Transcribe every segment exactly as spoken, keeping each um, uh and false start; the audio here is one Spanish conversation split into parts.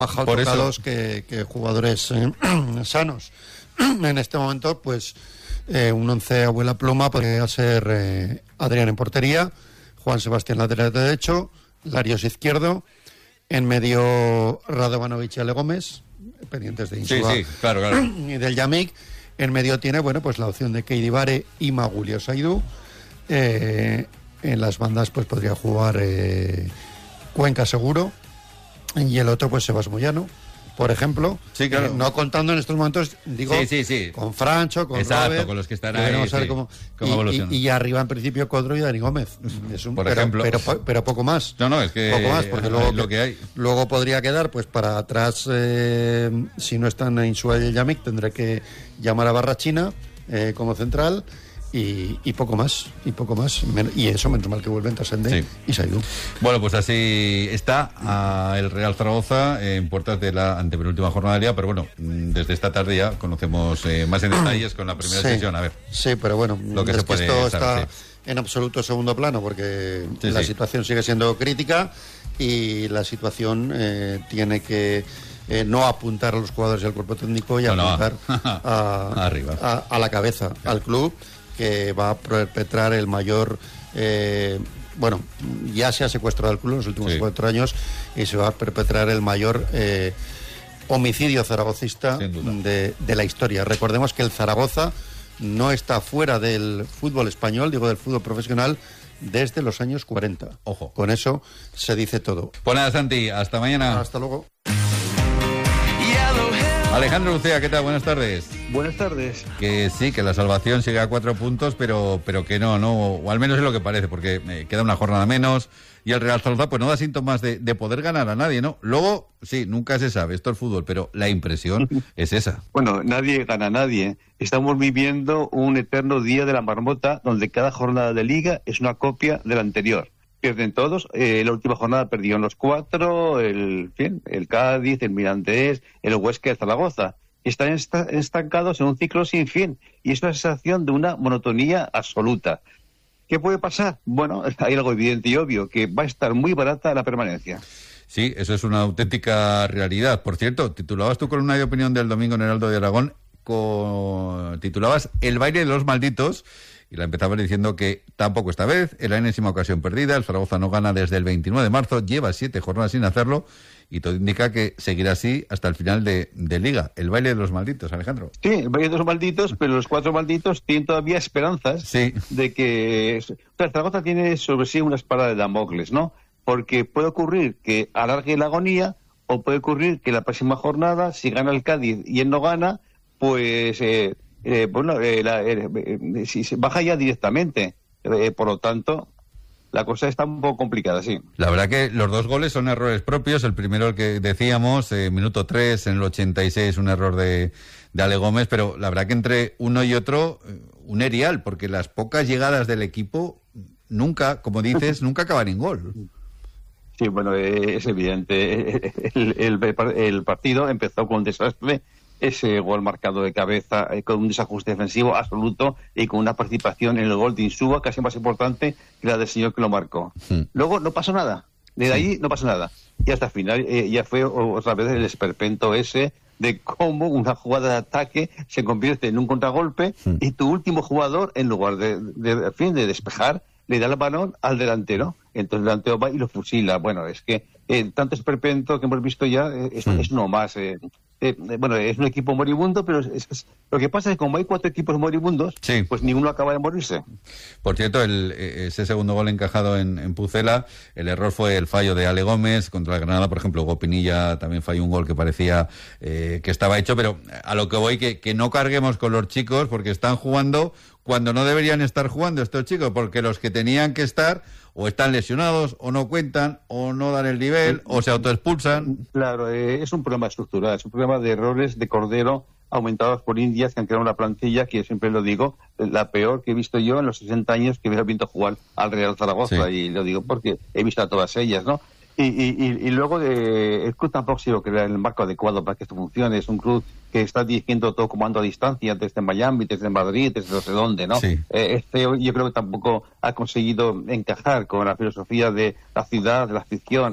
bajado tocados que, que jugadores eh, sanos. En este momento, pues, eh, un once abuela pluma podría ser eh, Adrián en portería, Juan Sebastián lateral derecho, Larios izquierdo, en medio Radovanovic y Ale Gómez, pendientes de Insúa, sí, sí, claro, claro. y del Yamik. En medio tiene, bueno, pues la opción de Keidi Bare y Magulio Saidú. Eh, en las bandas, pues podría jugar eh, Cuenca seguro, y el otro, pues Sebas Moyano, por ejemplo. Sí, claro. Eh, no contando en estos momentos, digo, sí, sí, sí. con Francho, con Exacto, Robert, con los que están que ahí, veremos a ver sí, cómo, cómo y, evoluciona. y, y arriba en principio Codro y Dani Gómez. Es un, por pero, ejemplo. Pero, pero, pero poco más. No, no, es que poco más, porque luego, lo que hay. luego podría quedar, pues para atrás, eh, si no están en Insúa y el Yamik, tendré que llamar a Barrachina eh, como central. Y, y poco más, y poco más. Men- y eso, menos mal que vuelven Trascende Sí. y Saidú. Bueno, pues así está a el Real Zaragoza en puertas de la antepenúltima jornada del día, pero bueno, desde esta tarde ya conocemos eh, más en detalles con la primera Sí, sesión. A ver. Sí, pero bueno, Lo que es se que puede esto saber, está en absoluto segundo plano, porque Sí, la sí. situación sigue siendo crítica y la situación eh, tiene que eh, no apuntar a los jugadores y al cuerpo técnico y No, no, apuntar a, arriba. A, a la cabeza, al club, que va a perpetrar el mayor, eh, bueno, ya se ha secuestrado el club en los últimos Sí. cuatro años y se va a perpetrar el mayor eh, homicidio zaragocista Sin duda. de, de la historia. Recordemos que el Zaragoza no está fuera del fútbol español, digo del fútbol profesional, desde los años cuarenta. Ojo. Con eso se dice todo. Pues nada, Santi, hasta mañana. Hasta luego. Alejandro Lucea, ¿qué tal? Buenas tardes. Buenas tardes. Que sí, que la salvación sigue a cuatro puntos, pero pero que no, no, o al menos es lo que parece, porque eh, queda una jornada menos y el Real Zaragoza pues no da síntomas de, de poder ganar a nadie, ¿no? Luego, sí, nunca se sabe, esto es fútbol, pero la impresión es esa. Bueno, nadie gana a nadie. Estamos viviendo un eterno día de la marmota donde cada jornada de liga es una copia de la anterior. Pierden todos. Eh, la última jornada perdieron los cuatro, el, bien, el Cádiz, el Mirandés, el Huesca y el Zaragoza. Están esta- estancados en un ciclo sin fin y es una sensación de una monotonía absoluta. ¿Qué puede pasar? Bueno, hay algo evidente y obvio, que va a estar muy barata la permanencia. Sí, eso es una auténtica realidad. Por cierto, titulabas tu columna de opinión del domingo en Heraldo de Aragón, con... titulabas El baile de los malditos, y la empezabas diciendo que tampoco esta vez, en la enésima ocasión perdida, el Zaragoza no gana desde el veintinueve de marzo, lleva siete jornadas sin hacerlo, y todo indica que seguirá así hasta el final de, de Liga. El baile de los malditos, Alejandro. Sí, el Valle de los Malditos, pero los cuatro malditos tienen todavía esperanzas Sí. de que... O sea, el Zaragoza tiene sobre sí una espada de Damocles, ¿no? Porque puede ocurrir que alargue la agonía o puede ocurrir que la próxima jornada, si gana el Cádiz y él no gana, pues... Eh, eh, bueno, eh, la, eh, eh, si se baja ya directamente. Eh, por lo tanto, la cosa está un poco complicada, sí. La verdad que los dos goles son errores propios. El primero, el que decíamos, eh, minuto tres, en el ochenta y seis, un error de, de Ale Gómez, pero la verdad que entre uno y otro, eh, un erial, porque las pocas llegadas del equipo nunca, como dices, nunca acaban en gol. Sí, bueno, eh, es evidente. El, el, el partido empezó con un desastre, ese gol marcado de cabeza, eh, con un desajuste defensivo absoluto y con una participación en el gol de Insúa casi más importante que la del señor que lo marcó. Sí. Luego no pasó nada. Desde Sí. ahí no pasó nada. Y hasta el final eh, ya fue otra vez el esperpento ese de cómo una jugada de ataque se convierte en un contragolpe Sí. y tu último jugador, en lugar de, de, de, en fin, de despejar, le da el balón al delantero. Entonces el delantero va y lo fusila. Bueno, es que eh, tanto esperpento que hemos visto ya eh, es, Sí. es uno más. Eh, eh, bueno, es un equipo moribundo, pero es, es- lo que pasa es que como hay cuatro equipos moribundos, Sí. pues ninguno acaba de morirse. Por cierto, el, eh, ese segundo gol encajado en, en Pucela, el error fue el fallo de Ale Gómez contra el Granada, por ejemplo. Hugo Pinilla también falló un gol que parecía eh, que estaba hecho, pero a lo que voy, que, que no carguemos con los chicos porque están jugando cuando no deberían estar jugando estos chicos, porque los que tenían que estar o están lesionados, o no cuentan, o no dan el nivel, o se autoexpulsan. Claro, eh, es un problema estructural, es un problema de errores de cordero aumentados por indias que han creado una plantilla que, siempre lo digo, la peor que he visto yo en los sesenta años que me he visto jugar al Real Zaragoza, Sí. y lo digo porque he visto a todas ellas, ¿no? Y, y, y, y luego de, el club tampoco se lo crea el marco adecuado para que esto funcione. Es un club que está dirigiendo todo comando a distancia, desde Miami, desde Madrid, desde no sé dónde, ¿no? Sí. Eh, este yo creo que tampoco ha conseguido encajar con la filosofía de la ciudad, de la afición.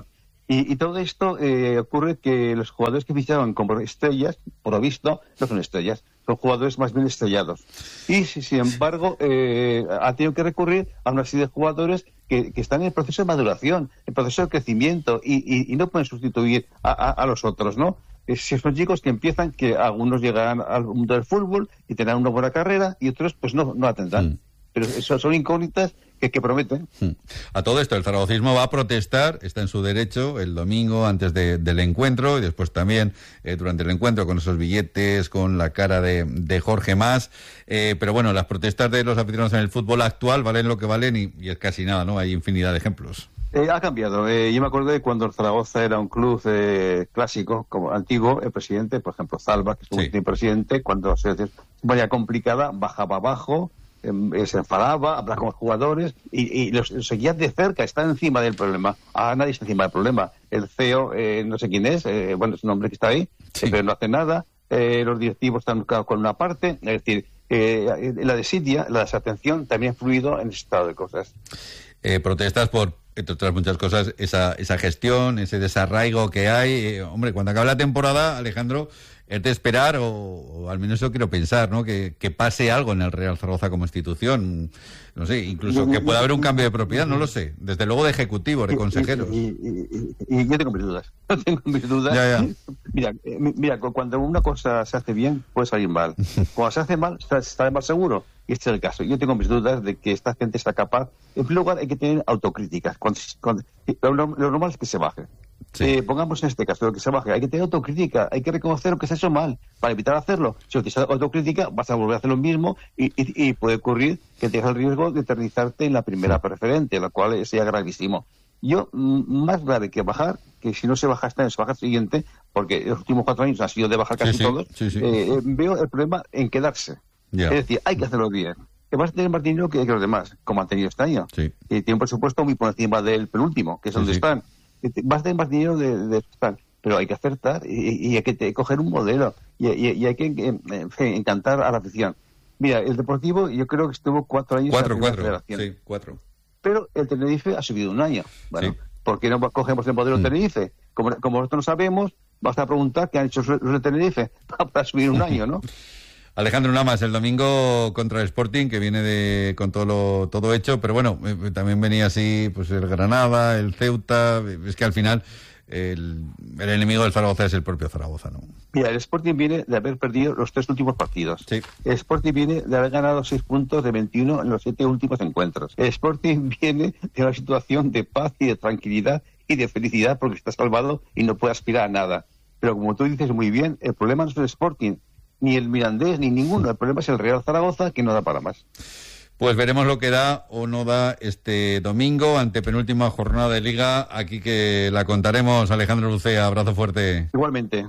Y, y todo esto eh, ocurre que los jugadores que fichaban como estrellas, por lo visto, no son estrellas, son jugadores más bien estrellados. Y, sin embargo, eh, ha tenido que recurrir a una serie de jugadores que, que están en el proceso de maduración, en el proceso de crecimiento, y, y, y no pueden sustituir a, a, a los otros, ¿no? Si son chicos que empiezan, que algunos llegarán al mundo del fútbol y tendrán una buena carrera, y otros pues no, no la tendrán. Mm. Pero eso son incógnitas que, que prometen. A todo esto, el zaragocismo va a protestar, está en su derecho, el domingo antes de, del encuentro, y después también eh, durante el encuentro, con esos billetes, con la cara de, de Jorge Mas. Eh, pero bueno, las protestas de los aficionados en el fútbol actual valen lo que valen, y, y es casi nada, ¿no? Hay infinidad de ejemplos. Eh, ha cambiado. Eh, yo me acuerdo de cuando el Zaragoza era un club eh, clásico, como antiguo, el presidente, por ejemplo, Zalba, que estuvo sí. presidente, cuando se ponía complicada, bajaba abajo, eh, se enfadaba, hablaba con los jugadores y, y los, los seguía de cerca, está encima del problema. Ahora nadie está encima del problema. El C E O, eh, no sé quién es, eh, bueno, es un hombre que está ahí, sí. pero no hace nada. Eh, los directivos están con una parte, es decir, eh, la desidia, la desatención también ha fluido en ese estado de cosas. Eh, protestas por, entre otras muchas cosas, esa, esa gestión, ese desarraigo que hay. Eh, hombre, cuando acabe la temporada, Alejandro, es de esperar, o, o al menos yo quiero pensar, ¿no? Que, que pase algo en el Real Zaragoza como institución. No sé, incluso que pueda haber un cambio de propiedad, no lo sé. Desde luego de ejecutivos, de consejeros. Y, y, y, y yo tengo mis dudas. Yo tengo mis dudas. Ya, ya. Mira, eh, mira, cuando una cosa se hace bien, puede salir mal. Cuando se hace mal, está, está más seguro. Y este es el caso. Yo tengo mis dudas de que esta gente está capaz. En primer lugar, hay que tener autocríticas. Cuando, cuando, lo, lo normal es que se baje. Sí. Eh, pongamos en este caso lo que se baje. Hay que tener autocrítica. Hay que reconocer lo que se ha hecho mal para evitar hacerlo. Si no tienes autocrítica, vas a volver a hacer lo mismo y, y, y puede ocurrir que tengas el riesgo de eternizarte en la primera sí. preferente, la cual sería gravísimo. Yo, más grave que bajar, que si no se baja este año, se baja el siguiente, porque los últimos cuatro años han sido de bajar casi sí, sí. todos, Sí, sí. Eh, veo el problema en quedarse. Yeah. Es decir, hay que hacerlo bien. Que vas a tener más dinero que, que los demás, como han tenido este año. Sí. Y tiene un presupuesto muy por encima del penúltimo, que es sí, donde sí. están. Vas a tener más dinero de, de están. Pero hay que acertar y, y hay que te, coger un modelo. Y, y, y hay que en fin, encantar a la afición. Mira, el Deportivo yo creo que estuvo cuatro años cuatro, en la cuatro, federación. Sí, cuatro. Pero el Tenerife ha subido un año. Bueno, sí. ¿por qué no cogemos el modelo mm. Tenerife? Como, como nosotros no sabemos, vas a preguntar qué han hecho los de Tenerife para subir un año, ¿no? Alejandro, nada más, el domingo contra el Sporting, que viene de con todo lo, todo hecho, pero bueno, eh, también venía así pues el Granada, el Ceuta, es que al final el, el enemigo del Zaragoza es el propio Zaragoza, ¿no? Mira, el Sporting viene de haber perdido los tres últimos partidos. Sí. El Sporting viene de haber ganado seis puntos de veintiuno en los siete últimos encuentros. El Sporting viene de una situación de paz y de tranquilidad y de felicidad porque está salvado y no puede aspirar a nada. Pero como tú dices muy bien, el problema no es el Sporting, ni el Mirandés, ni ninguno. El problema es el Real Zaragoza, que no da para más. Pues veremos lo que da o no da este domingo, ante penúltima jornada de Liga. Aquí que la contaremos. Alejandro Lucea, abrazo fuerte. Igualmente.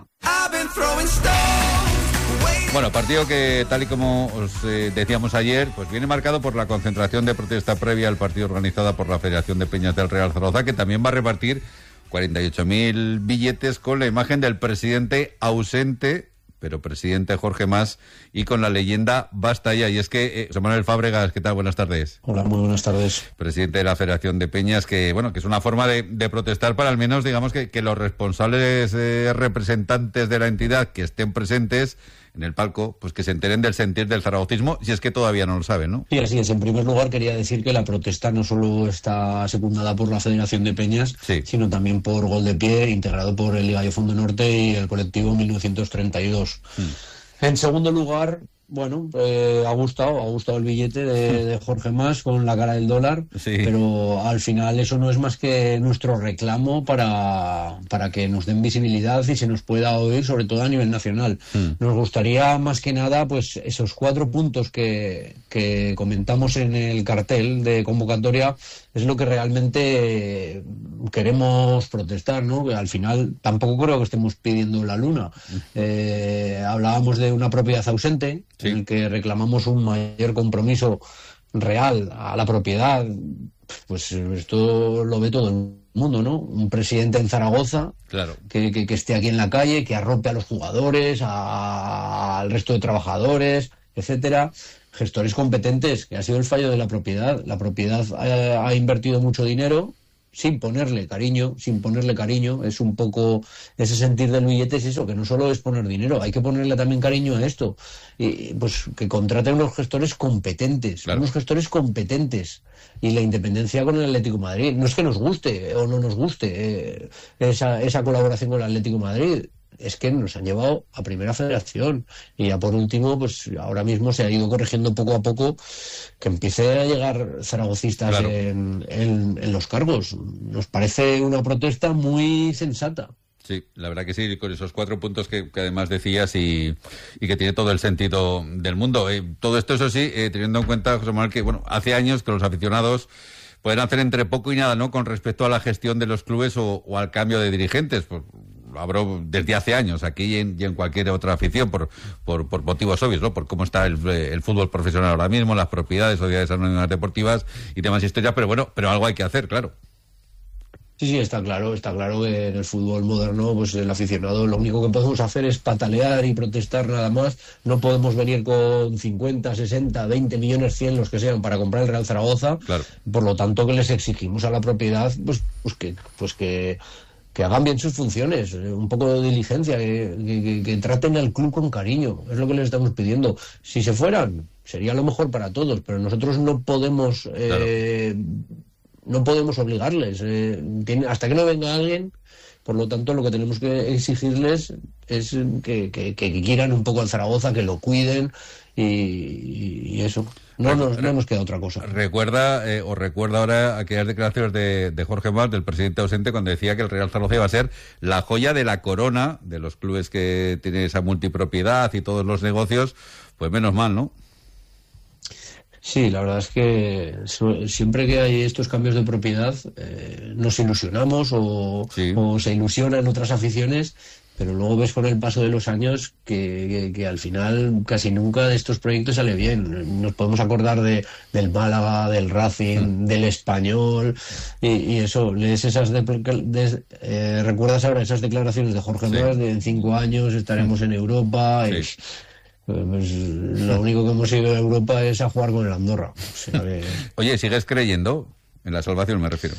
Bueno, partido que, tal y como os eh, decíamos ayer, pues viene marcado por la concentración de protesta previa al partido organizada por la Federación de Peñas del Real Zaragoza, que también va a repartir cuarenta y ocho mil billetes con la imagen del presidente ausente, pero presidente Jorge Mas, y con la leyenda Basta ya. Y es que, eh, José Manuel Fábregas, ¿qué tal? Buenas tardes. Hola, muy buenas tardes. Presidente de la Federación de Peñas, que bueno, que es una forma de, de protestar para al menos, digamos, que, que los responsables eh, representantes de la entidad que estén presentes en el palco, pues que se enteren del sentir del zaragocismo, si es que todavía no lo saben, ¿no? Sí, así es. En primer lugar, quería decir que la protesta no solo está secundada por la Federación de Peñas, sí. sino también por Gol de Pie, integrado por el Liga Fondo Norte y el colectivo mil novecientos treinta y dos. Mm. En segundo lugar, bueno, eh, ha gustado, ha gustado el billete de, de Jorge Mas con la cara del dólar, sí. pero al final eso no es más que nuestro reclamo para, para que nos den visibilidad y se nos pueda oír, sobre todo a nivel nacional. Mm. Nos gustaría más que nada, pues esos cuatro puntos que, que comentamos en el cartel de convocatoria es lo que realmente queremos protestar, ¿no? Que al final tampoco creo que estemos pidiendo la luna. Eh, hablábamos de una propiedad ausente, sí. en el que reclamamos un mayor compromiso real a la propiedad. Pues esto lo ve todo el mundo, ¿no? Un presidente en Zaragoza, claro. que, que, que esté aquí en la calle, que arrope a los jugadores, a, al resto de trabajadores, etcétera. Gestores competentes, que ha sido el fallo de la propiedad. La propiedad ha, ha invertido mucho dinero sin ponerle cariño, sin ponerle cariño, es un poco ese sentir del billete, es eso, que no solo es poner dinero, hay que ponerle también cariño a esto, y pues que contraten unos gestores competentes, claro. unos gestores competentes, y la independencia con el Atlético de Madrid, no es que nos guste o no nos guste eh, esa, esa colaboración con el Atlético de Madrid, es que nos han llevado a Primera Federación, y ya por último, pues ahora mismo se ha ido corrigiendo poco a poco que empiece a llegar zaragocistas claro. en, en, en los cargos. Nos parece una protesta muy sensata. Sí, la verdad que sí, con esos cuatro puntos que, que además decías y, y que tiene todo el sentido del mundo. Eh, todo esto, eso sí, eh, teniendo en cuenta, José Manuel, que bueno, hace años que los aficionados pueden hacer entre poco y nada, ¿no?, con respecto a la gestión de los clubes o, o al cambio de dirigentes. Pues, hablo desde hace años, aquí y en, y en cualquier otra afición, por, por, por motivos obvios, ¿no? Por cómo está el, el fútbol profesional ahora mismo, las propiedades, sociedades anónimas deportivas y demás historias, pero bueno, pero algo hay que hacer, claro. Sí, sí, está claro, está claro que en el fútbol moderno, pues el aficionado, lo único que podemos hacer es patalear y protestar nada más. No podemos venir con cincuenta, sesenta, veinte millones, cien, los que sean, para comprar el Real Zaragoza. Claro. Por lo tanto, que les exigimos a la propiedad, pues, pues que, pues que, que hagan bien sus funciones, un poco de diligencia, que, que, que traten al club con cariño, es lo que les estamos pidiendo. Si se fueran, sería lo mejor para todos, pero nosotros no podemos... Eh, claro. No podemos obligarles, eh, tiene, hasta que no venga alguien, por lo tanto lo que tenemos que exigirles es que, que, que quieran un poco al Zaragoza, que lo cuiden y, y eso, no nos, no nos queda otra cosa. Recuerda, eh, o recuerda ahora aquellas declaraciones de, de Jorge Mas, del presidente ausente, cuando decía que el Real Zaragoza iba a ser la joya de la corona de los clubes que tienen esa multipropiedad y todos los negocios, pues menos mal, ¿no? Sí, la verdad es que siempre que hay estos cambios de propiedad eh, nos ilusionamos o, sí. o se ilusionan otras aficiones, pero luego ves con el paso de los años que, que, que al final casi nunca de estos proyectos sale bien. Nos podemos acordar de del Málaga, del Racing, mm. del Español y, y eso, lees esas de, de, eh, recuerdas ahora esas declaraciones de Jorge Mas sí. de en cinco años estaremos mm. en Europa sí. y, pues lo único que hemos ido a Europa es a jugar con el Andorra. O sea que... Oye, ¿sigues creyendo en la salvación, me refiero?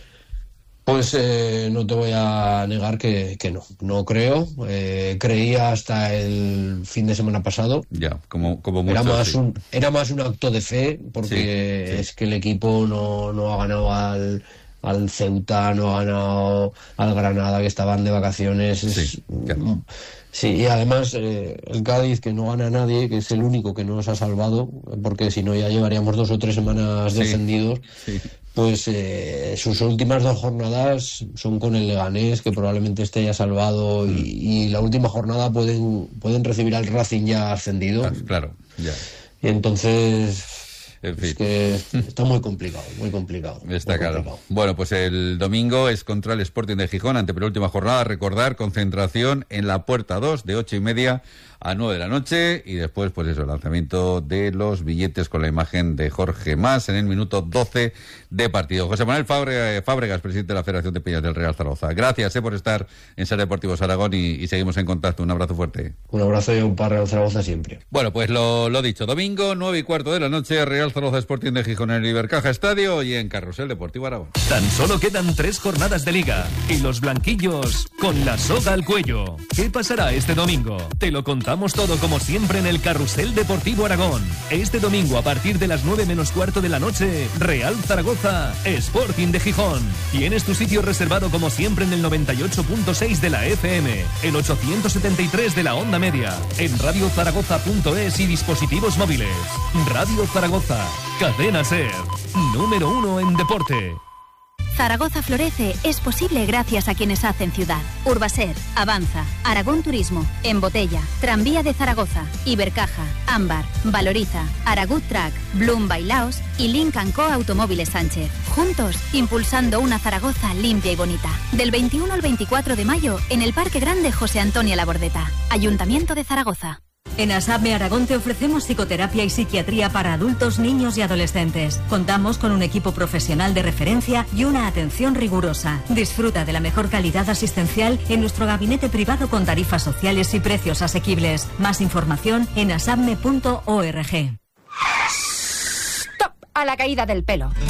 Pues eh, no te voy a negar que, que no. No creo. Eh, creía hasta el fin de semana pasado. Ya, como, como mucho, era más sí. un Era más un acto de fe, porque sí, sí. es que el equipo no, no ha ganado al... al Ceuta, no ha ganado al Granada, que estaban de vacaciones. Es, sí, claro. sí, y además eh, el Cádiz, que no gana a nadie, que es el único que nos ha salvado, porque si no ya llevaríamos dos o tres semanas sí, descendidos, sí. pues eh, sus últimas dos jornadas son con el Leganés, que probablemente esté ya salvado, mm. y, y la última jornada pueden, pueden recibir al Racing ya ascendido. Ah, claro, ya. Y entonces... En fin. Es que está muy complicado, muy complicado. Está muy claro. complicado. Bueno, pues el domingo es contra el Sporting de Gijón, antepenúltima jornada. Recordar, concentración en la Puerta dos, de ocho y media a nueve de la noche. Y después, pues eso, el lanzamiento de los billetes con la imagen de Jorge Mas en el minuto doce de partido. José Manuel Fábregas, presidente de la Federación de Peñas del Real Zaragoza. Gracias eh, por estar en Ser Deportivos Aragón y, y seguimos en contacto. Un abrazo fuerte. Un abrazo y un par Real Zaragoza siempre. Bueno, pues lo, lo dicho, domingo, nueve y cuarto de la noche, Real Zaragoza Sporting de Gijón en el Ibercaja Estadio y en Carrusel Deportivo Aragón. Tan solo quedan tres jornadas de Liga y los blanquillos con la soga al cuello. ¿Qué pasará este domingo? Te lo contamos todo como siempre en el Carrusel Deportivo Aragón. Este domingo a partir de las nueve menos cuarto de la noche, Real Zaragoza Sporting de Gijón. Tienes tu sitio reservado como siempre en el noventa y ocho punto seis de la F M, el ochocientos setenta y tres de la onda media, en radio zaragoza punto es y dispositivos móviles. Radio Zaragoza, Cadena Ser, número uno en deporte. Zaragoza florece es posible gracias a quienes hacen ciudad. Urbaser, Avanza, Aragón Turismo, Embotella, Tranvía de Zaragoza, Ibercaja, Ámbar, Valoriza, Aragut Track, Bloom Bailaos y Link and Co Automóviles Sánchez. Juntos, impulsando una Zaragoza limpia y bonita. Del veintiuno al veinticuatro de mayo, en el Parque Grande José Antonio Labordeta. Ayuntamiento de Zaragoza. En ASAPME Aragón te ofrecemos psicoterapia y psiquiatría para adultos, niños y adolescentes. Contamos con un equipo profesional de referencia y una atención rigurosa. Disfruta de la mejor calidad asistencial en nuestro gabinete privado con tarifas sociales y precios asequibles. Más información en asapme punto org. ¡Stop! A la caída del pelo.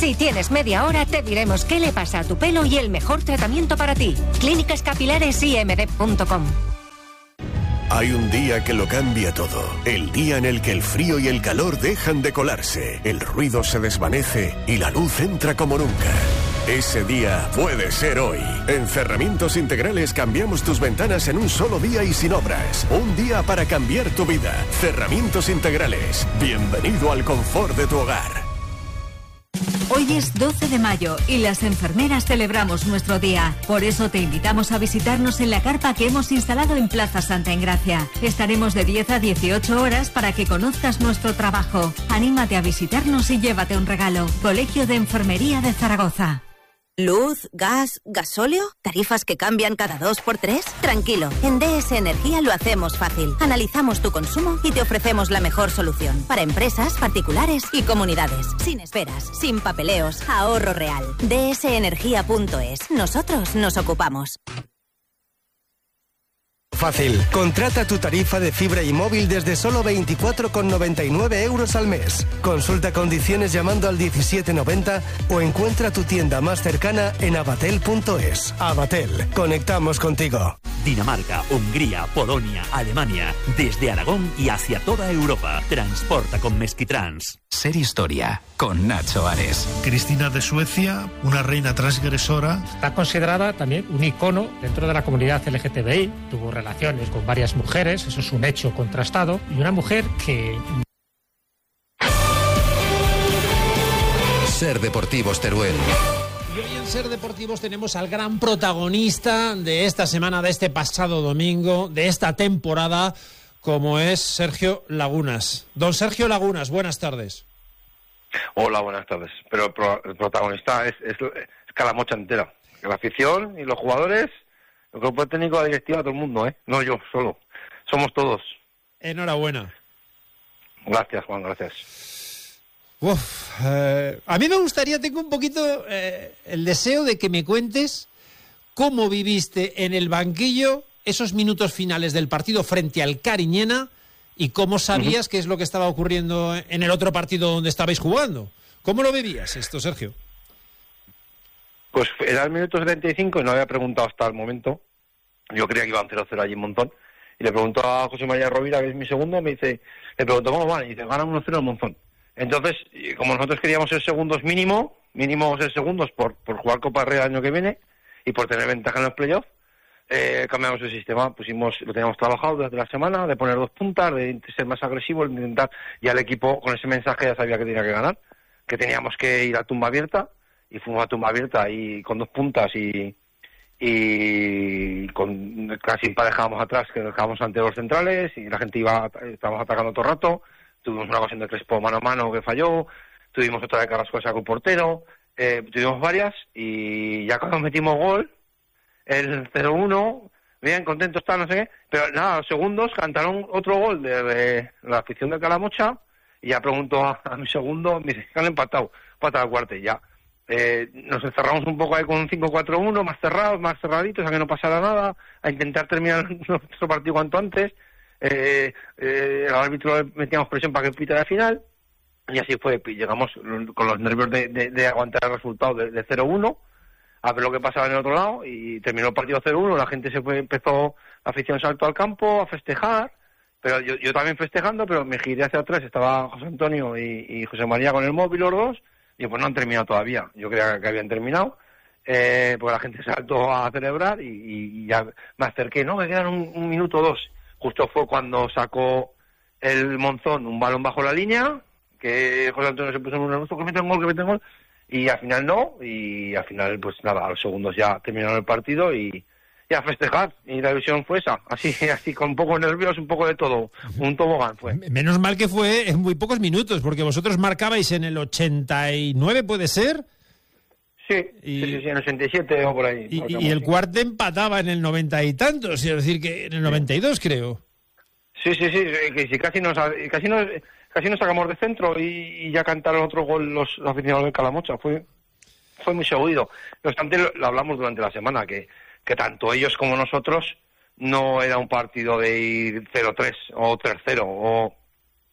Si tienes media hora, te diremos qué le pasa a tu pelo y el mejor tratamiento para ti. Clínicas Capilares I M D punto com. Hay un día que lo cambia todo. El día en el que el frío y el calor dejan de colarse, el ruido se desvanece y la luz entra como nunca. Ese día puede ser hoy. En Cerramientos Integrales cambiamos tus ventanas en un solo día y sin obras. Un día para cambiar tu vida. Cerramientos Integrales. Bienvenido al confort de tu hogar. Hoy es doce de mayo y las enfermeras celebramos nuestro día. Por eso te invitamos a visitarnos en la carpa que hemos instalado en Plaza Santa Engracia. Estaremos de diez a dieciocho horas para que conozcas nuestro trabajo. Anímate a visitarnos y llévate un regalo. Colegio de Enfermería de Zaragoza. ¿Luz, gas, gasóleo? ¿Tarifas que cambian cada dos por tres? Tranquilo, en D S Energía lo hacemos fácil. Analizamos tu consumo y te ofrecemos la mejor solución. Para empresas, particulares y comunidades. Sin esperas, sin papeleos, ahorro real. D S energía punto es. Nosotros nos ocupamos. Fácil. Contrata tu tarifa de fibra y móvil desde solo veinticuatro con noventa y nueve euros al mes. Consulta condiciones llamando al diecisiete noventa o encuentra tu tienda más cercana en abatel punto es. Abatel. Conectamos contigo. Dinamarca, Hungría, Polonia, Alemania. Desde Aragón y hacia toda Europa. Transporta con Meskitrans. Ser historia con Nacho Ares. Cristina de Suecia, una reina transgresora. Está considerada también un icono dentro de la comunidad L G T B I. Tuvo relaciones con varias mujeres, eso es un hecho contrastado. Y una mujer que... Ser Deportivos Teruel. Y hoy en Ser Deportivos tenemos al gran protagonista de esta semana, de este pasado domingo, de esta temporada, como es Sergio Lagunas. Don Sergio Lagunas, buenas tardes. Hola, buenas tardes. Pero el, pro, el protagonista es, es, es Calamocha entera. La afición y los jugadores, el cuerpo técnico, la directiva, todo el mundo, ¿eh? No yo solo. Somos todos. Enhorabuena. Gracias, Juan, gracias. Uf, eh, a mí me gustaría, tengo un poquito eh, el deseo de que me cuentes cómo viviste en el banquillo esos minutos finales del partido frente al Cariñena y cómo sabías uh-huh. qué es lo que estaba ocurriendo en el otro partido donde estabais jugando. ¿Cómo lo vivías esto, Sergio? Pues era el minuto setenta y cinco y no había preguntado hasta el momento. Yo creía que iban cero cero allí en Monzón. Y le preguntó a José María Rovira, que es mi segundo, me dice, le pregunto, ¿cómo van? Y dice, ganan uno cero en Monzón. Entonces, como nosotros queríamos ser segundos mínimo, mínimo ser segundos por, por jugar Copa Rey el año que viene y por tener ventaja en los playoffs, eh, cambiamos el sistema, pusimos, lo teníamos trabajado durante la semana, de poner dos puntas, de ser más agresivo, de intentar, ya el equipo con ese mensaje ya sabía que tenía que ganar, que teníamos que ir a tumba abierta, y fuimos a tumba abierta y con dos puntas y, y con casi emparejábamos atrás, que dejábamos ante los centrales y la gente iba, estábamos atacando todo el rato. Tuvimos una ocasión de Crespo mano a mano que falló, tuvimos otra de Carrasco que sacó el portero, eh, tuvimos varias y ya cuando metimos gol, el cero uno, bien, contentos, tal, no sé qué, pero nada, los segundos cantaron otro gol de, de la afición de Calamocha y ya preguntó a, a mi segundo, me dice, han empatado, empatado al cuarto y ya. Eh, nos encerramos un poco ahí con un cinco cuatro uno, más cerrados, más cerraditos, a que no pasara nada, a intentar terminar nuestro partido cuanto antes. Eh, eh, el árbitro metíamos presión para que pita la final y así fue, llegamos con los nervios de, de, de aguantar el resultado de, de cero uno a ver lo que pasaba en el otro lado y terminó el partido cero uno, la gente se fue, empezó, la afición saltó al campo a festejar, pero yo, yo también festejando, pero me giré hacia atrás, estaba José Antonio y, y José María con el móvil los dos y pues no han terminado todavía, yo creía que habían terminado. Eh, pues la gente saltó a celebrar y, y ya me acerqué, no, me quedan un, un minuto o dos. Justo fue cuando sacó el Monzón un balón bajo la línea, que José Antonio se puso en un anuncio, que mete un gol, que mete un gol, y al final no, y al final, pues nada, a los segundos ya terminaron el partido y, y a festejar, y la visión fue esa, así, así con un poco de nervios, un poco de todo, un tobogán fue. Menos mal que fue en muy pocos minutos, porque vosotros marcabais en el ochenta y nueve, ¿puede ser? Sí, y, sí, sí, sí, en el ochenta y siete o por ahí. Y, y el cuarto empataba en el noventa y tantos, es decir, que en el noventa y dos, creo. Sí, sí, sí, que sí, casi nos, casi nos, casi nos sacamos de centro y, y ya cantaron otro gol los aficionados del Calamocha. Fue, fue muy seguido. No obstante, lo, lo hablamos durante la semana, que, que tanto ellos como nosotros no era un partido de ir cero tres o tres cero o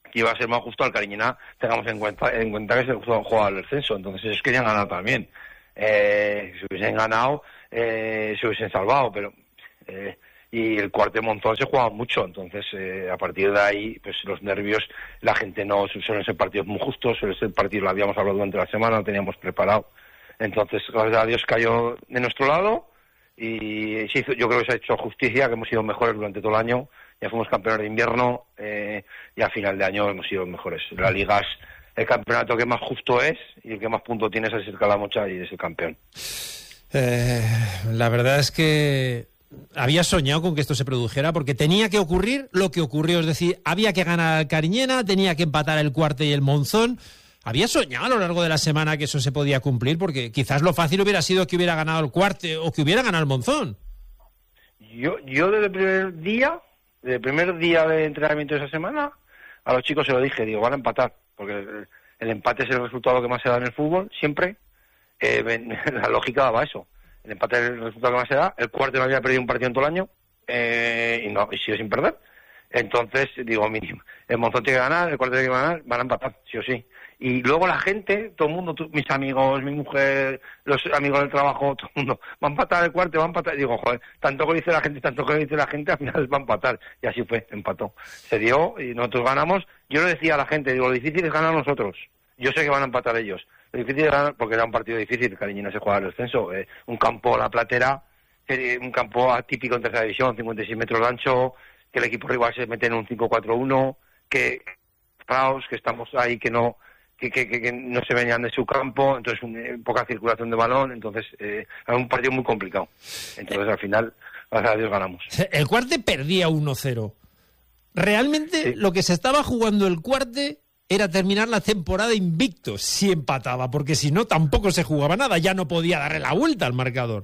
que iba a ser más justo al Cariñena, tengamos en cuenta, en cuenta que se juega al descenso, entonces ellos querían ganar también. Eh, si hubiesen ganado, eh, se hubiesen salvado, pero eh, y el cuarto de Monzón se jugaba mucho, entonces eh, a partir de ahí, pues los nervios, la gente no suelen ser partidos muy justos, suelen ser partidos, lo habíamos hablado durante la semana, lo teníamos preparado, entonces gracias a Dios cayó de nuestro lado y se hizo, yo creo que se ha hecho justicia, que hemos sido mejores durante todo el año. Ya fuimos campeones de invierno eh, y a final de año hemos sido mejores. La Liga es el campeonato que más justo es y el que más puntos tiene es el Calamocha y es el campeón. Eh, la verdad es que había soñado con que esto se produjera porque tenía que ocurrir lo que ocurrió. Es decir, había que ganar al Cariñena, tenía que empatar el Cuarte y el Monzón. Había soñado a lo largo de la semana que eso se podía cumplir porque quizás lo fácil hubiera sido que hubiera ganado el Cuarte o que hubiera ganado el Monzón. Yo, yo desde el primer día... El primer día de entrenamiento de esa semana, a los chicos se lo dije, digo, van a empatar, porque el, el empate es el resultado que más se da en el fútbol, siempre. Eh, la lógica daba eso. El empate es el resultado que más se da. El Cuarte no había perdido un partido en todo el año, eh, y no y sigue sin perder. Entonces, digo, mínimo, el Monzón tiene que ganar, el Cuarte tiene que ganar, van a empatar, sí o sí. Y luego la gente, todo el mundo, tú, mis amigos, mi mujer, los amigos del trabajo, todo el mundo, va a empatar el Cuarte, va a empatar. Y digo, joder, tanto que dice la gente, tanto que dice la gente, al final va a empatar. Y así fue, empató. Se dio y nosotros ganamos. Yo le decía a la gente, digo, lo difícil es ganar nosotros. Yo sé que van a empatar ellos. Lo difícil es ganar, porque era un partido difícil, Cariñena se juega el descenso. Eh, un campo, La Platera, eh, un campo atípico en tercera división, cincuenta y seis metros de ancho, que el equipo rival se mete en un cinco cuatro uno, que, que estamos ahí, que no... Que, que, que no se venían de su campo, entonces un, eh, poca circulación de balón, entonces eh, era un partido muy complicado. Entonces al final, gracias a Dios, ganamos. El Cuarte perdía uno cero. Realmente sí. Lo que se estaba jugando el Cuarte era terminar la temporada invicto, si empataba, porque si no tampoco se jugaba nada, ya no podía darle la vuelta al marcador.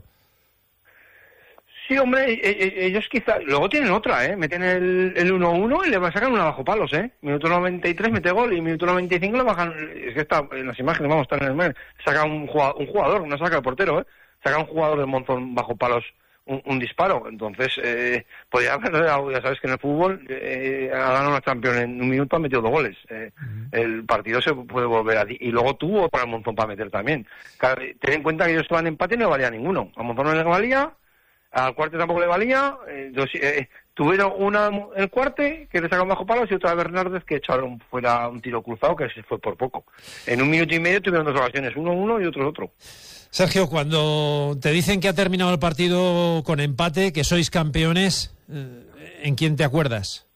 Sí, hombre, ellos quizá... Luego tienen otra, ¿eh? Meten el, el uno uno y le sacan una bajo palos, ¿eh? Minuto noventa y tres mete gol y minuto noventa y cinco le bajan... Es que está en las imágenes, vamos, están en el mail. Saca un jugador, un jugador, no saca el portero, ¿eh? Saca un jugador del Monzón bajo palos un, un disparo. Entonces, eh, podría haber... Ya sabes que en el fútbol eh, ha ganado una Champions en un minuto, ha metido dos goles. Eh, uh-huh. El partido se puede volver a... Y luego tuvo para el Monzón para meter también. Ten en cuenta que ellos estaban en empate y no valía ninguno. A Monzón no le valía... Al Cuarte tampoco le valía, eh, entonces, eh, tuvieron una el Cuarte que le sacaron bajo palos y otra a Bernárdez que echaron fuera un tiro cruzado que se fue por poco. En un minuto y medio tuvieron dos ocasiones, uno uno y otro otro. Sergio, cuando te dicen que ha terminado el partido con empate, que sois campeones, ¿en quién te acuerdas?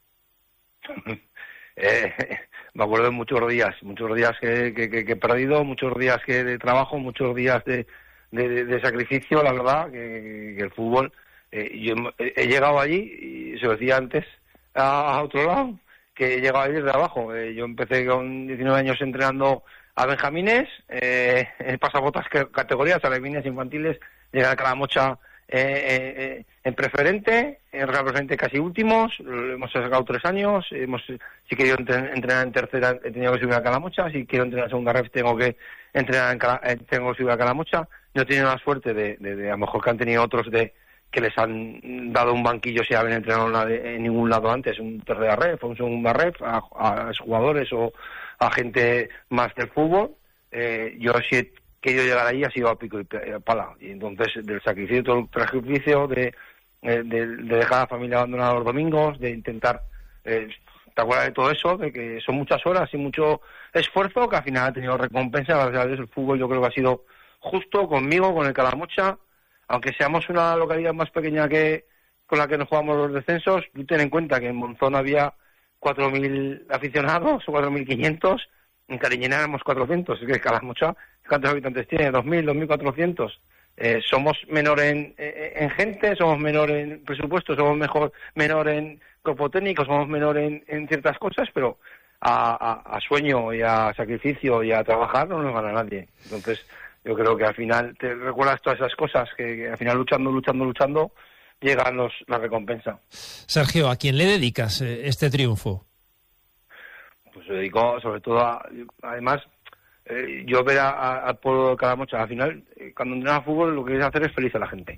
eh, me acuerdo de muchos días, muchos días que, que, que, que he perdido, muchos días que de trabajo, muchos días de... De, de, de sacrificio, la verdad, que, que el fútbol, eh, yo he, he llegado allí, y se lo decía antes, a, a otro lado, que he llegado allí desde abajo. Eh, yo empecé con diecinueve años entrenando a benjamines, eh, en pasabotas categorías, alevines infantiles, llegué a Calamocha eh, eh, en preferente, en Real Preferente casi últimos, hemos sacado tres años, hemos si quiero entrenar en tercera he tenido que subir a Calamocha, si quiero entrenar en segunda ref tengo que entrenar en Cala, tengo que subir a Calamocha. No he tenido la suerte de, de, de, a lo mejor que han tenido otros de que les han dado un banquillo si habían entrenado en ningún lado antes, un tercera ref o un segunda ref, a, a jugadores o a gente más del fútbol. Eh, yo sí he querido llegar ahí, ha sido a pico y pala. Y entonces, del sacrificio, todo el sacrificio de, de, de dejar a la familia abandonada los domingos, de intentar... Eh, ¿te acuerdas de todo eso? De que son muchas horas y mucho esfuerzo que al final ha tenido recompensa. Gracias a Dios el fútbol yo creo que ha sido justo conmigo, con el Calamocha, aunque seamos una localidad más pequeña que con la que nos jugamos los descensos. Tú ten en cuenta que en Monzón había cuatro mil aficionados o cuatro mil quinientos, en Cariñena éramos cuatrocientos, es que Calamocha, ¿cuántos habitantes tiene? dos mil, dos mil cuatrocientos. Eh, somos menor en, en, en gente, somos menor en presupuesto, somos mejor menor en cuerpo técnico, somos menor en, en ciertas cosas, pero a, a, a sueño y a sacrificio y a trabajar no nos gana nadie. Entonces, yo creo que al final te recuerdas todas esas cosas, que, que al final luchando, luchando, luchando, llegan los, la recompensa. Sergio, ¿a quién le dedicas eh, este triunfo? Pues se dedico sobre todo a, además, eh, yo ver al pueblo de Calamocha, al final, eh, cuando entrenas fútbol lo que quieres hacer es feliz a la gente.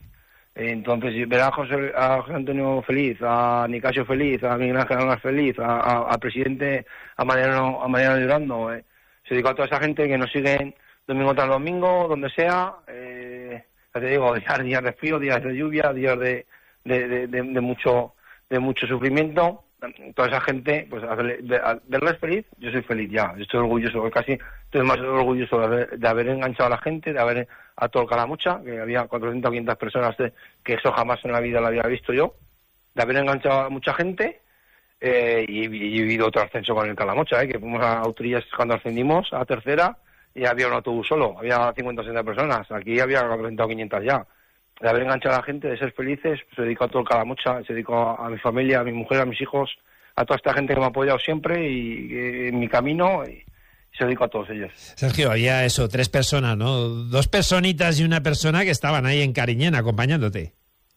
Entonces, ver a José, a José Antonio feliz, a Nicasio feliz, a Miguel Ángel Álvarez feliz, al presidente, a Mariano, a Mariano llorando, eh. Se dedica a toda esa gente que nos sigue domingo tras domingo, donde sea, eh, ya te digo, días, días de frío, días de lluvia, días de, de, de, de, de mucho de mucho sufrimiento. Toda esa gente, pues hacerle, de, a, verles feliz, yo soy feliz ya, yo estoy orgulloso, casi estoy más orgulloso de haber, de haber enganchado a la gente, de haber a todo el Calamocha, que había cuatrocientas o quinientas personas, de, que eso jamás en la vida lo había visto yo, de haber enganchado a mucha gente, eh, y, y he vivido otro ascenso con el Calamocha, eh, que fuimos a Autorías cuando ascendimos a tercera, y había un autobús solo, había cincuenta o sesenta personas, aquí había cuatrocientas o quinientas ya. De haber enganchado a la gente, de ser felices, pues se dedico a todo el Calamocha, se dedico a, a mi familia, a mi mujer, a mis hijos, a toda esta gente que me ha apoyado siempre y, y en mi camino, y, y se dedico a todos ellos. Sergio, había eso, tres personas, ¿no? Dos personitas y una persona que estaban ahí en Cariñena acompañándote.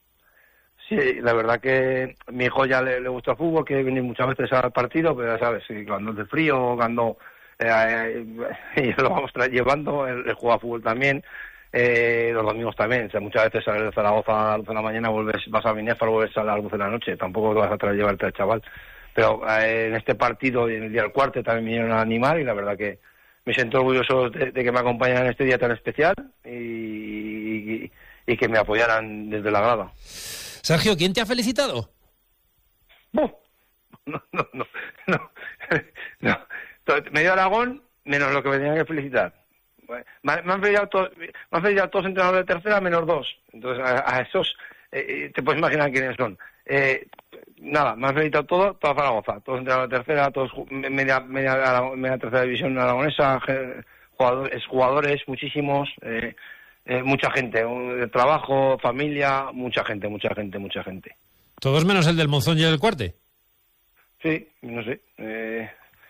Sí, la verdad que a mi hijo ya le, le gusta el fútbol, que viene muchas veces al partido, pero ya sabes, cuando hace frío, cuando eh, eh, lo vamos llevando, él, él juega fútbol también. Eh, los domingos también, o sea, muchas veces sales de Zaragoza a las doce de la mañana, vuelves, vas a Binéfar, vuelves a las doce de la noche, tampoco te vas a traer llevarte al chaval, pero eh, en este partido y en el día del cuarto también vinieron a animar y la verdad que me siento orgulloso de, de que me acompañaran en este día tan especial y, y, y que me apoyaran desde la grada. Sergio, ¿quién te ha felicitado? No, no, no, no, no, no. Medio Aragón, menos lo que me tenían que felicitar. Me han felicitado todos, me han felicitado todos entrenadores de tercera menos dos. Entonces a, a esos eh, te puedes imaginar quiénes son. Eh, nada, me han felicitado todo, toda Zaragoza, todos entrenadores de tercera, todos media media, media tercera división aragonesa, jugadores, jugadores muchísimos, eh, eh, mucha gente, de trabajo, familia, mucha gente, mucha gente, mucha gente. ¿Todos menos el del Monzón y el Cuarte? Sí, no sé. Eh,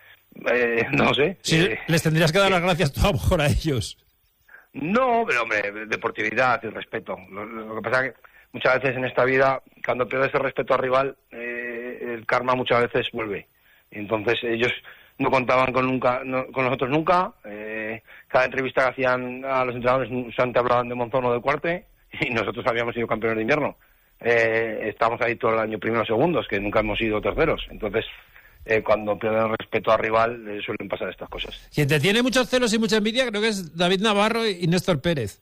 Eh, no sé. Sí, eh, les tendrías que dar las gracias tú a lo mejor a ellos. No, pero hombre, deportividad y respeto. Lo, lo que pasa es que muchas veces en esta vida, cuando pierdes el respeto al rival, eh, el karma muchas veces vuelve. Y entonces ellos no contaban con nunca, no, con nosotros nunca. Eh, cada entrevista que hacían a los entrenadores solamente hablaban de Monzón o de Cuarte y nosotros habíamos sido campeones de invierno. Eh, estamos ahí todo el año primeros segundos, que nunca hemos sido terceros. Entonces, Eh, cuando pierden respeto al rival eh, suelen pasar estas cosas. Quien te tiene muchos celos y mucha envidia creo que es David Navarro y Néstor Pérez.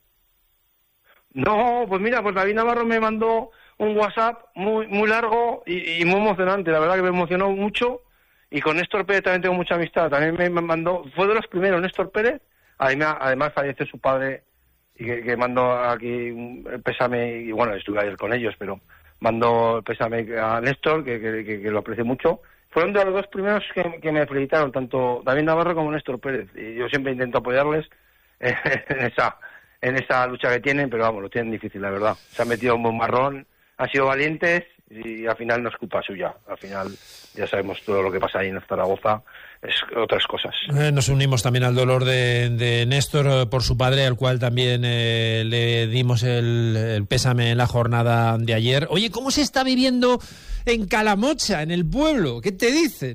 No, pues mira, pues David Navarro me mandó un WhatsApp muy muy largo y, y muy emocionante, la verdad que me emocionó mucho, y con Néstor Pérez también tengo mucha amistad, también me mandó, fue de los primeros Néstor Pérez, además, además falleció su padre y que, que mandó aquí un pésame, y bueno, estuve ayer con ellos, pero mandó el pésame a Néstor, que, que, que, que lo aprecio mucho. Fueron de los dos primeros que, que me felicitaron, tanto David Navarro como Néstor Pérez. Y yo siempre intento apoyarles en esa en esa lucha que tienen, pero vamos, lo tienen difícil, la verdad. Se han metido un buen marrón, han sido valientes y al final no es culpa suya. Al final ya sabemos todo lo que pasa ahí en Zaragoza, es otras cosas. Eh, nos unimos también al dolor de, de Néstor eh, por su padre, al cual también eh, le dimos el, el pésame en la jornada de ayer. Oye, ¿cómo se está viviendo en Calamocha, en el pueblo? ¿Qué te dicen?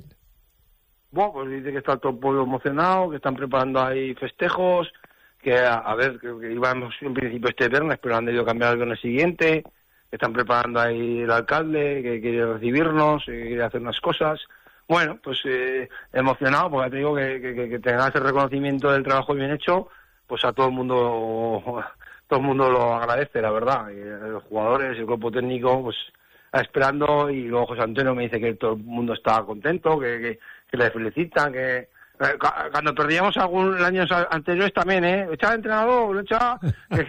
Bueno, pues dice que está todo el pueblo emocionado, que están preparando ahí festejos, que a, a ver, que, que íbamos en principio este viernes, pero han debido cambiar el viernes siguiente, que están preparando ahí el alcalde, que quiere recibirnos, que quiere hacer unas cosas. Bueno, pues eh, emocionado, porque te digo que, que, que tengas el reconocimiento del trabajo bien hecho, pues a todo el mundo, todo el mundo lo agradece, la verdad. Y los jugadores, el cuerpo técnico, pues esperando, y luego José Antonio me dice que todo el mundo está contento, que, que, que le felicitan, que cuando perdíamos algún años anteriores también, ¿eh? Echar entrenador, echar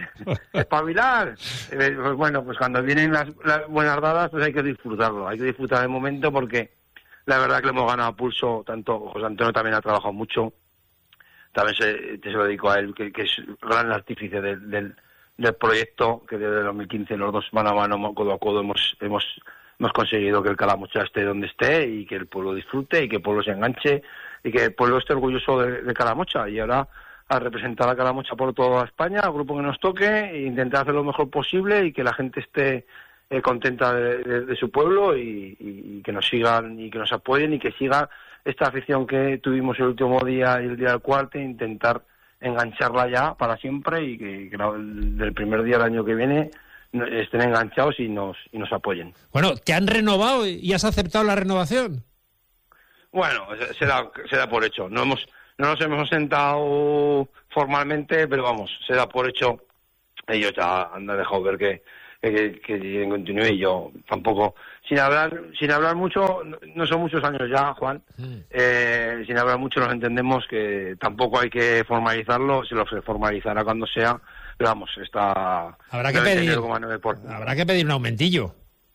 espabilar. Eh, pues bueno, pues cuando vienen las, las buenas dadas, pues hay que disfrutarlo, hay que disfrutar el momento, porque la verdad que le hemos ganado a pulso, tanto José Antonio también ha trabajado mucho, también se, se lo dedico a él, que, que es gran artífice del, del, del proyecto, que desde el dos mil quince los dos mano a mano, codo a codo, hemos, hemos, hemos conseguido que el Calamocha esté donde esté y que el pueblo disfrute y que el pueblo se enganche y que el pueblo esté orgulloso de, de Calamocha. Y ahora a representar a Calamocha por toda España, al grupo que nos toque, e intentar hacer lo mejor posible y que la gente esté eh, contenta de, de, de su pueblo y, y, y que nos sigan y que nos apoyen y que siga esta afición que tuvimos el último día y el día del cuarto, intentar engancharla ya para siempre y que, que la, del primer día del año que viene estén enganchados y nos y nos apoyen. Bueno, ¿te han renovado y has aceptado la renovación? Bueno, se da, se da por hecho. No hemos no nos hemos sentado formalmente, pero vamos, se da por hecho. Ellos ya han dejado ver que que, que continúe, y yo tampoco, sin hablar sin hablar mucho, no son muchos años ya, Juan, mm. eh, sin hablar mucho nos entendemos que tampoco hay que formalizarlo, se lo formalizará cuando sea, pero vamos, está... Habrá que pedir, habrá que pedir un aumentillo.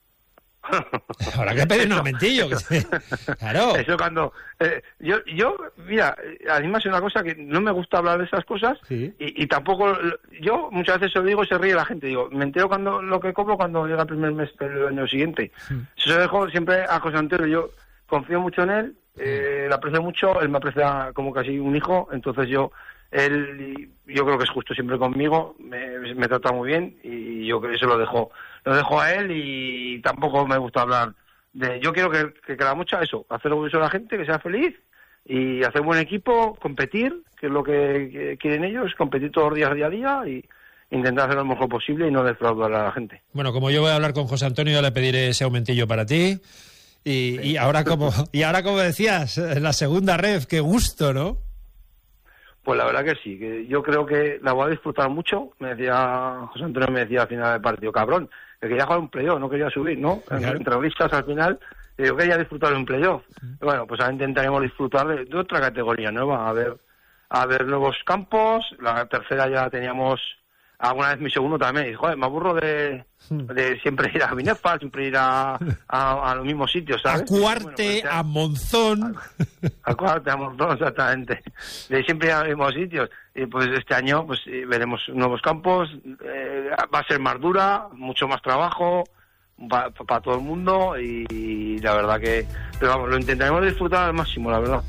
Habrá que pedir un aumentillo. Claro. Eso cuando... Eh, yo, yo, mira, a mí me hace una cosa que no me gusta hablar de esas cosas, ¿sí? y, y tampoco... Yo muchas veces se lo digo y se ríe la gente. Digo, me entero cuando lo que cobro cuando llega el primer mes del año siguiente. Sí. Eso se lo dejo siempre a José Antonio. Yo confío mucho en él, eh, le aprecio mucho, él me aprecia como casi un hijo, entonces yo... Él, yo creo que es justo siempre conmigo, me, me trata muy bien y yo creo que eso lo dejo, lo dejo a él, y tampoco me gusta hablar de... Yo quiero que, que queda mucho eso, hacer lo que hizo la gente, que sea feliz y hacer buen equipo, competir, que es lo que, que quieren ellos, competir todos los días, día a día, y intentar hacer lo mejor posible y no defraudar a la gente. Bueno, como yo voy a hablar con José Antonio, ya le pediré ese aumentillo para ti. Y, sí. y ahora como y ahora como decías, la segunda ref, qué gusto, ¿no? Pues la verdad que sí, que yo creo que la voy a disfrutar mucho. Me decía, José Antonio me decía al final del partido, cabrón, que quería jugar un playoff, no quería subir, ¿no? Claro. Entre listas al final, yo quería disfrutar de un playoff. Sí. Bueno, pues ahora intentaremos disfrutar de, de otra categoría nueva, a ver, a ver nuevos campos. La tercera ya teníamos, alguna vez mi segundo también, y joder, me aburro de, de siempre ir a Binefa, siempre ir a, a, a los mismos sitios, ¿sabes? A Cuarte, bueno, pues ya, a Monzón. A, a Cuarte, a Monzón, exactamente. De siempre ir a los mismos sitios. Y pues este año pues veremos nuevos campos, eh, va a ser más dura, mucho más trabajo para pa todo el mundo, y, y la verdad que, pero vamos, lo intentaremos disfrutar al máximo, la verdad.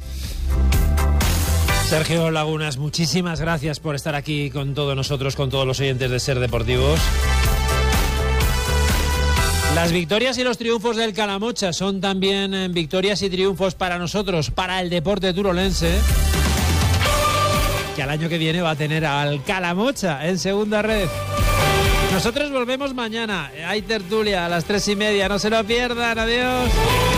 Sergio Lagunas, muchísimas gracias por estar aquí con todos nosotros, con todos los oyentes de Ser Deportivos. Las victorias y los triunfos del Calamocha son también victorias y triunfos para nosotros, para el deporte turolense, que al año que viene va a tener al Calamocha en segunda red. Nosotros volvemos mañana, hay tertulia a las tres y media, no se lo pierdan, adiós.